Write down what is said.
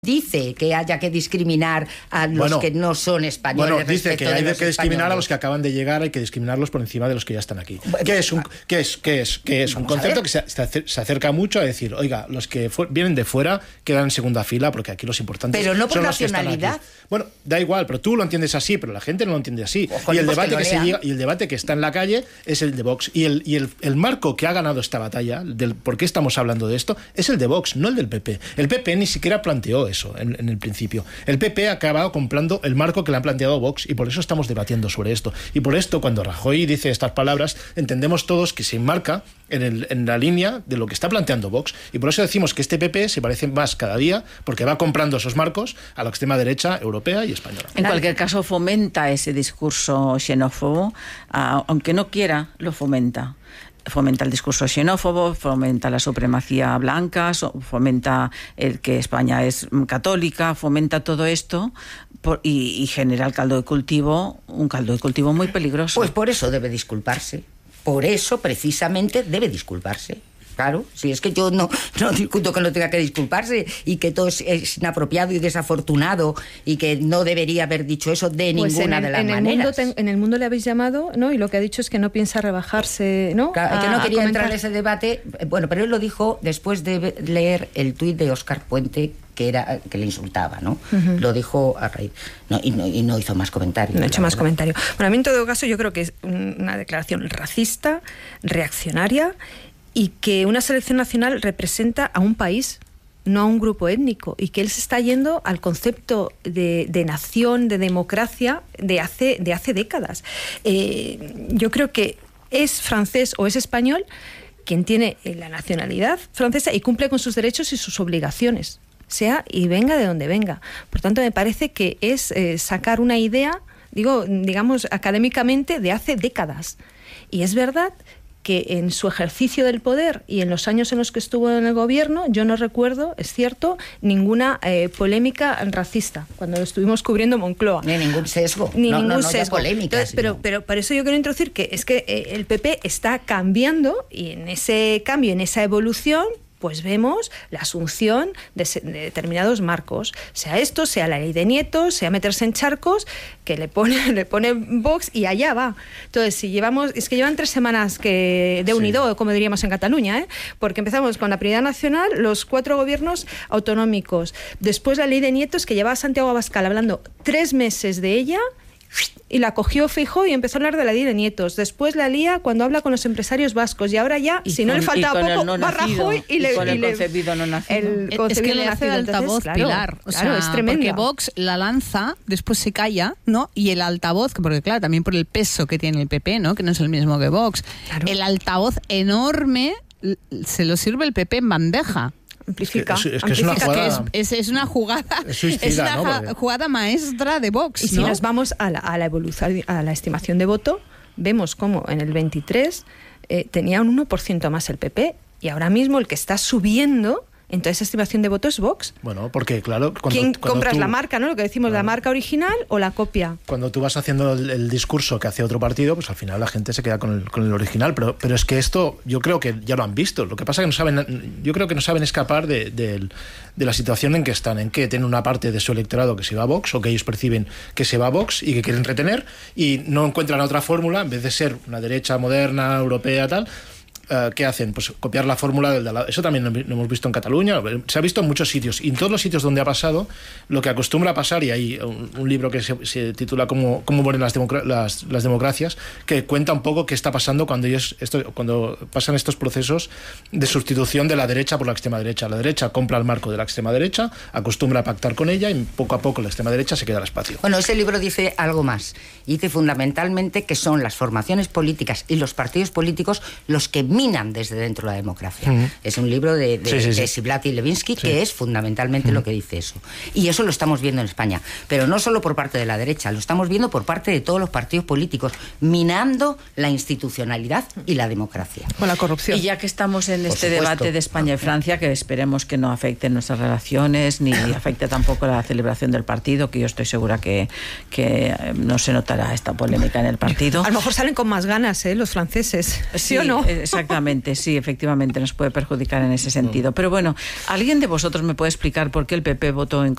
dice que haya que discriminar a los que no son españoles. Bueno, dice que hay que discriminar a los que acaban de llegar, hay que discriminarlos por encima de los que ya están aquí. ¿Qué es un concepto que se acerca mucho a decir, oiga, los que vienen de fuera quedan en segunda fila porque aquí los importantes pero no por son los nacionalidad. Que están aquí. Bueno, da igual, pero tú lo entiendes así, pero la gente no lo entiende así. Ojo, y el debate que el debate que está en la calle es el de Vox. Y el marco que ha ganado esta batalla, del por qué estamos hablando de esto, es el de Vox, no el del PP. El PP ni siquiera planteó eso en el principio. El PP ha acabado comprando el marco que le han planteado Vox y por eso estamos debatiendo sobre esto. Y por esto, cuando Rajoy dice estas palabras, entendemos todos que se enmarca en la línea de lo que está planteando Vox. Y por eso decimos que este PP se parece más cada día, porque va comprando esos marcos a la extrema derecha europea y española. En cualquier caso, fomenta ese discurso xenófobo, aunque no quiera, lo fomenta. Fomenta el discurso xenófobo, fomenta la supremacía blanca, fomenta el que España es católica, fomenta todo esto y genera un caldo de cultivo muy peligroso. Pues por eso debe disculparse. Por eso, precisamente, debe disculparse. Claro, si es que yo no discuto que no tenga que disculparse y que todo es inapropiado y desafortunado y que no debería haber dicho eso de ninguna de las maneras. En el mundo le habéis llamado, ¿no? Y lo que ha dicho es que no piensa rebajarse, ¿no? Claro, que no quería entrar en ese debate. Bueno, pero él lo dijo después de leer el tuit de Óscar Puente que le insultaba, ¿no? Uh-huh. Lo dijo a raíz. Y no hizo más comentario. No ha hecho más comentario. Bueno, a mí en todo caso yo creo que es una declaración racista, reaccionaria, y que una selección nacional representa a un país, no a un grupo étnico, y que él se está yendo al concepto de nación, de democracia de hace décadas. Yo creo que es francés o es español quien tiene la nacionalidad francesa y cumple con sus derechos y sus obligaciones, sea y venga de donde venga. Por tanto, me parece que es sacar una idea, digamos académicamente, de hace décadas. Y es verdad que en su ejercicio del poder y en los años en los que estuvo en el gobierno, yo no recuerdo, es cierto, ninguna polémica racista, cuando lo estuvimos cubriendo Moncloa. Ni ningún sesgo. Ningún sesgo. Polémica, pero por eso yo quiero introducir que es que el PP está cambiando, y en ese cambio, en esa evolución, pues vemos la asunción de determinados marcos, sea esto, sea la ley de nietos, sea meterse en charcos, que le pone Vox y allá va. Entonces, es que llevan 3 semanas de unido, como diríamos en Cataluña, porque empezamos con la prioridad nacional, los 4 gobiernos autonómicos, después la ley de nietos, que llevaba Santiago Abascal hablando 3 meses de ella, y la cogió Feijóo y empezó a hablar de la ley de nietos. Después la lía cuando habla con los empresarios vascos, y ahora ya, si no le faltaba poco, va Rajoy y le concebido no nacido. Es que le hace de altavoz, entonces, Pilar. Claro, es tremendo. Porque Vox la lanza, después se calla, ¿no? Y el altavoz, porque claro, también por el peso que tiene el PP, ¿no? Que no es el mismo que Vox. Claro. El altavoz enorme se lo sirve el PP en bandeja. Amplifica. Es una jugada. Es una jugada. Es una jugada maestra de Vox. Y si nos vamos a la evolución, a la estimación de voto, vemos cómo en el 23 tenía un 1% más el PP, y ahora mismo el que está subiendo entonces esa estimación de voto es Vox. Bueno, porque claro... ¿Quién compras la marca, no? Lo que decimos, la marca original o la copia. Cuando tú vas haciendo el discurso que hace otro partido, pues al final la gente se queda con el original. Pero es que esto, yo creo que ya lo han visto. Lo que pasa es que yo creo que no saben escapar de la situación en que están, en que tienen una parte de su electorado que se va a Vox, o que ellos perciben que se va a Vox y que quieren retener, y no encuentran otra fórmula, en vez de ser una derecha moderna, europea, tal... ¿Qué hacen? Pues copiar la fórmula del de al lado. Eso también lo hemos visto en Cataluña, se ha visto en muchos sitios, y en todos los sitios donde ha pasado, lo que acostumbra a pasar, y hay un libro que se titula Cómo mueren las democracias, que cuenta un poco qué está pasando cuando pasan estos procesos de sustitución de la derecha por la extrema derecha. La derecha compra el marco de la extrema derecha, acostumbra a pactar con ella, y poco a poco la extrema derecha se queda al espacio. Bueno, ese libro dice algo más. Dice fundamentalmente que son las formaciones políticas y los partidos políticos los que minan desde dentro la democracia. Uh-huh. Es un libro de Ziblatt y Levinsky, que es fundamentalmente lo que dice eso. Y eso lo estamos viendo en España. Pero no solo por parte de la derecha, lo estamos viendo por parte de todos los partidos políticos, minando la institucionalidad y la democracia. Con la corrupción. Y ya que estamos en este debate de España y Francia, que esperemos que no afecte nuestras relaciones, ni afecte tampoco la celebración del partido, que yo estoy segura que no se notará esta polémica en el partido. A lo mejor salen con más ganas, los franceses. ¿Sí o no? Exacto. Exactamente, sí, efectivamente nos puede perjudicar en ese sentido. Pero bueno, ¿alguien de vosotros me puede explicar por qué el PP votó en